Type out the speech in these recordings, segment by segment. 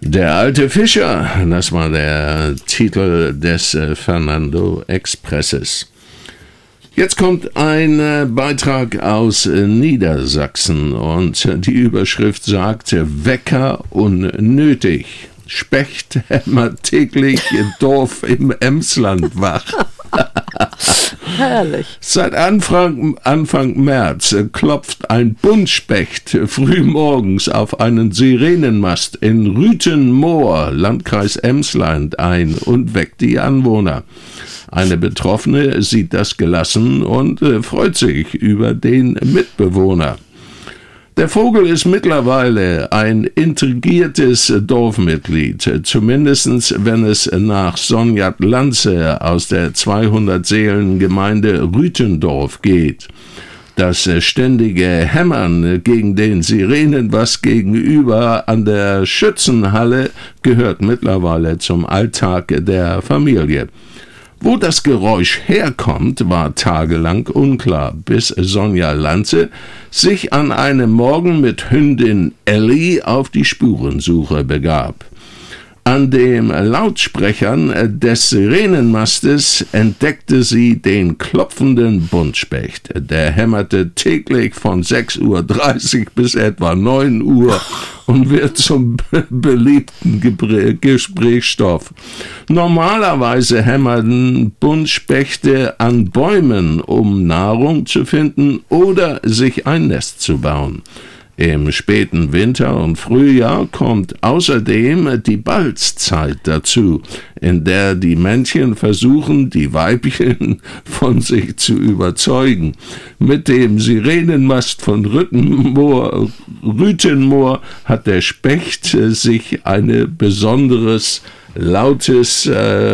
Der alte Fischer, das war der Titel des Fernando Expresses. Jetzt kommt ein Beitrag aus Niedersachsen und die Überschrift sagt: Wecker unnötig. Specht hämmert täglich Dorf im Emsland wach. Herrlich. Seit Anfang März klopft ein Buntspecht frühmorgens auf einen Sirenenmast in Rüthenmoor, Landkreis Emsland, ein und weckt die Anwohner. Eine Betroffene sieht das gelassen und freut sich über den Mitbewohner. Der Vogel ist mittlerweile ein integriertes Dorfmitglied, zumindest wenn es nach Sonjat Lanze aus der 200-Seelen-Gemeinde Rüthendorf geht. Das ständige Hämmern gegen den Sirenenmast gegenüber an der Schützenhalle gehört mittlerweile zum Alltag der Familie. Wo das Geräusch herkommt, war tagelang unklar, bis Sonja Lanze sich an einem Morgen mit Hündin Ellie auf die Spurensuche begab. An den Lautsprechern des Sirenenmastes entdeckte sie den klopfenden Buntspecht. Der hämmerte täglich von 6:30 Uhr bis etwa 9 Uhr und wird zum beliebten Gesprächsstoff. Normalerweise hämmerten Buntspechte an Bäumen, um Nahrung zu finden oder sich ein Nest zu bauen. Im späten Winter und Frühjahr kommt außerdem die Balzzeit dazu, in der die Männchen versuchen, die Weibchen von sich zu überzeugen. Mit dem Sirenenmast von Rüthenmoor hat der Specht sich eine besonderes lautes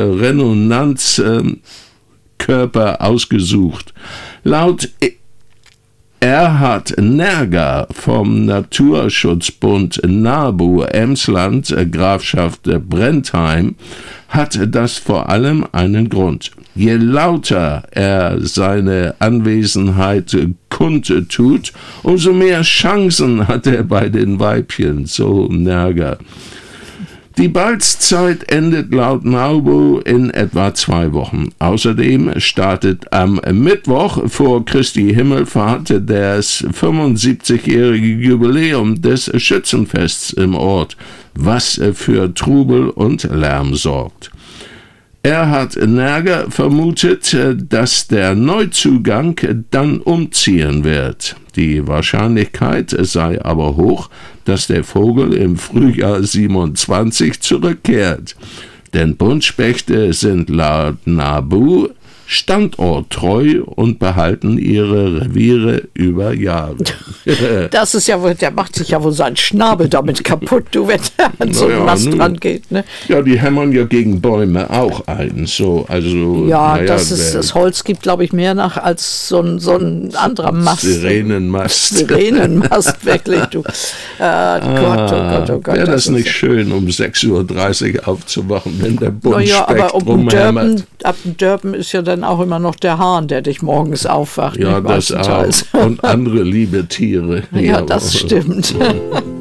Resonanzkörper ausgesucht. Laut Erhard Nerger vom Naturschutzbund NABU Emsland, Grafschaft Brentheim, hat das vor allem einen Grund. Je lauter er seine Anwesenheit kundtut, umso mehr Chancen hat er bei den Weibchen, so Nerger. Die Balzzeit endet laut NABU in etwa 2 Wochen. Außerdem startet am Mittwoch vor Christi Himmelfahrt das 75-jährige Jubiläum des Schützenfests im Ort, was für Trubel und Lärm sorgt. Erhard Nerger vermutet, dass der Neuzugang dann umziehen wird. Die Wahrscheinlichkeit sei aber hoch, dass der Vogel im Frühjahr 27 zurückkehrt. Denn Buntspechte sind laut NABU standorttreu und behalten ihre Reviere über Jahre. Das ist ja wohl, der macht sich ja wohl seinen Schnabel damit kaputt, du, wenn der an so einen Mast rangeht. Ne? Ja, die hämmern ja gegen Bäume auch ein. So, also, das Holz gibt, glaube ich, mehr nach als so ein anderer Mast. Sirenenmast, wirklich, du. Gott. Wäre das nicht schön, um 6:30 Uhr aufzuwachen, wenn der Buntspecht aber rumhämmert? Ab dem Dörpen ist ja dann auch immer noch der Hahn, der dich morgens aufwacht. Ja, das auch. Und andere liebe Tiere. Ja, das stimmt.